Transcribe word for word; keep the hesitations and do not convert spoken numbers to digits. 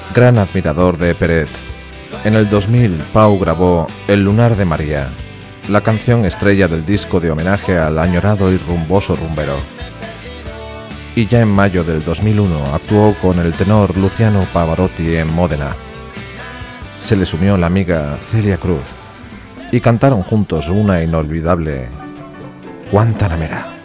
gran admirador de Peret. En el dos mil, Pau grabó El lunar de María, la canción estrella del disco de homenaje al añorado y rumboso rumbero. Y ya en mayo del dos mil uno actuó con el tenor Luciano Pavarotti en Módena. Se les unió la amiga Celia Cruz y cantaron juntos una inolvidable Guantanamera.